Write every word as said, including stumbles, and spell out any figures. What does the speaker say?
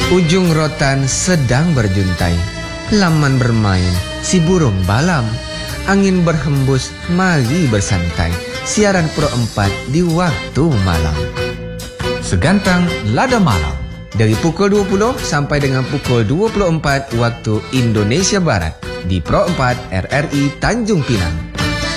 Ujung rotan sedang berjuntai, laman bermain, si burung balam. Angin berhembus, mari bersantai. Siaran Pro empat di waktu malam. Segantang Lada Malam. Dari pukul dua puluh sampai dengan pukul dua puluh empat waktu Indonesia Barat di Pro empat R R I Tanjung Pinang.